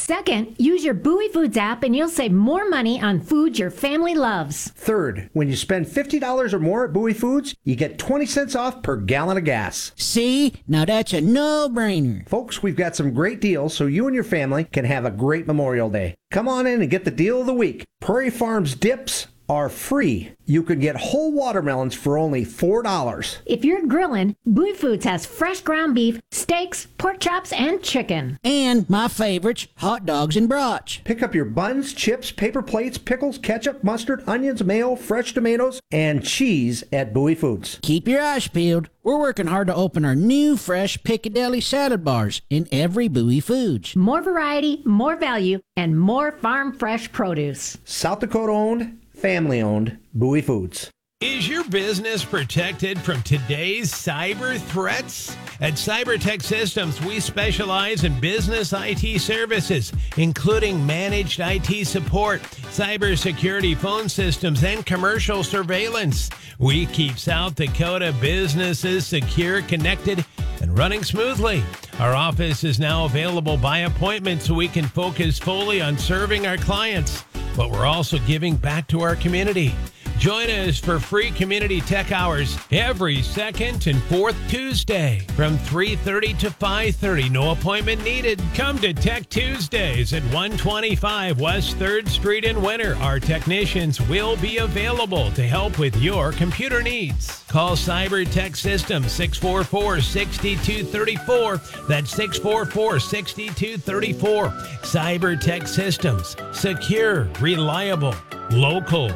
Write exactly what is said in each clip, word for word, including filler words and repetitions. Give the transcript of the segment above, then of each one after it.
Second, use your Bowie Foods app and you'll save more money on food your family loves. Third, when you spend fifty dollars or more at Bowie Foods, you get twenty cents off per gallon of gas. See? Now that's a no-brainer. Folks, we've got some great deals so you and your family can have a great Memorial Day. Come on in and get the deal of the week. Prairie Farms dips are free. You can get whole watermelons for only four dollars. If you're grilling, Bowie Foods has fresh ground beef, steaks, pork chops, and chicken. And my favorites, hot dogs and brats. Pick up your buns, chips, paper plates, pickles, ketchup, mustard, onions, mayo, fresh tomatoes, and cheese at Bowie Foods. Keep your eyes peeled. We're working hard to open our new fresh Piccadilly salad bars in every Bowie Foods. More variety, more value, and more farm fresh produce. South Dakota owned, family owned, Bowie Foods. Is your business protected from today's cyber threats? At CyberTech Systems, we specialize in business I T services, including managed I T support, cybersecurity phone systems, and commercial surveillance. We keep South Dakota businesses secure, connected, and running smoothly. Our office is now available by appointment so we can focus fully on serving our clients, but we're also giving back to our community. Join us for free community tech hours every second and fourth Tuesday from three thirty to five thirty. No appointment needed. Come to Tech Tuesdays at one twenty-five West third Street in Winter. Our technicians will be available to help with your computer needs. Call CyberTech Systems six four four, six two three four. That's six four four, six two three four. CyberTech Systems. Secure, reliable, local.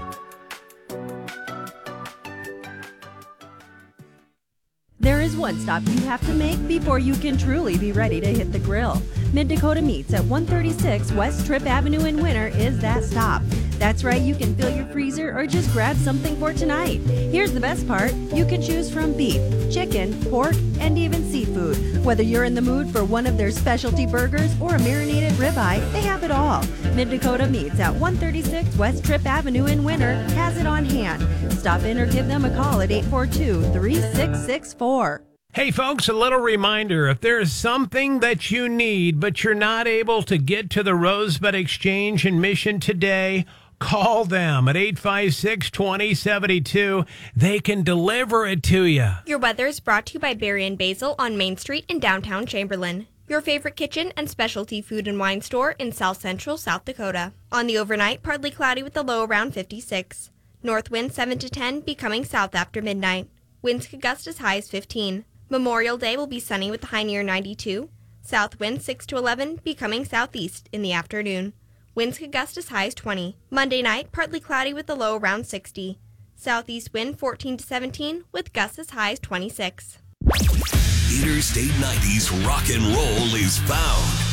There is one stop you have to make before you can truly be ready to hit the grill. Mid-Dakota Meats at one thirty-six West Tripp Avenue in Winter is that stop. That's right, you can fill your freezer or just grab something for tonight. Here's the best part, you can choose from beef, chicken, pork, and even seafood. Whether you're in the mood for one of their specialty burgers or a marinated ribeye, they have it all. Mid-Dakota Meats at one thirty-six West Tripp Avenue in Winter has it on hand. Stop in or give them a call at eight four two, three six six four. Hey folks, a little reminder, if there's something that you need but you're not able to get to the Rosebud Exchange in Mission today, call them at eight five six, two zero seven two. They can deliver it to you. Your weather is brought to you by Berry and Basil on Main Street in downtown Chamberlain. Your favorite kitchen and specialty food and wine store in South Central South Dakota. On the overnight, partly cloudy with a low around fifty-six. North wind seven to ten, becoming south after midnight. Winds could gust as high as fifteen. Memorial Day will be sunny with a high near ninety-two. South wind six to eleven, becoming southeast in the afternoon. Winds could gust as high as twenty. Monday night, partly cloudy with a low around sixty. Southeast wind fourteen to seventeen, with gusts as high as twenty-six. Interstate nineties rock and roll is found